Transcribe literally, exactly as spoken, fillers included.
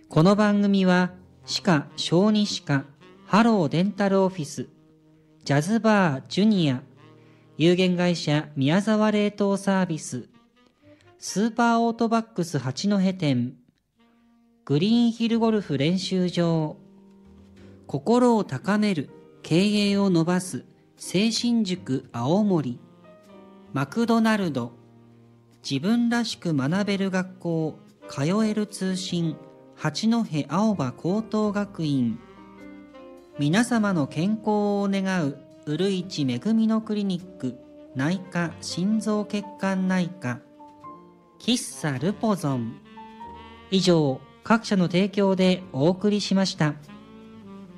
この番組は歯科・小児歯科ハローデンタルオフィス、ジャズバージュニア、有限会社宮沢冷凍サービス、スーパーオートバックス八戸店、グリーンヒルゴルフ練習場、心を高める、経営を伸ばす精神塾青森、マクドナルド、自分らしく学べる学校、通える通信八戸青葉高等学院、皆様の健康を願ううるいちめぐみのクリニック内科心臓血管内科、喫茶ルポゾン。以上、各社の提供でお送りしました。